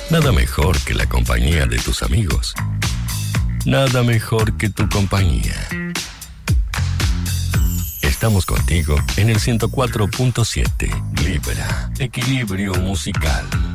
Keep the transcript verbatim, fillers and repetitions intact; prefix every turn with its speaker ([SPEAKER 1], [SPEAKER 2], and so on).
[SPEAKER 1] Nada mejor que la compañía de tus amigos. Nada mejor que tu compañía. Estamos contigo en el ciento cuatro punto siete. Libra, equilibrio musical.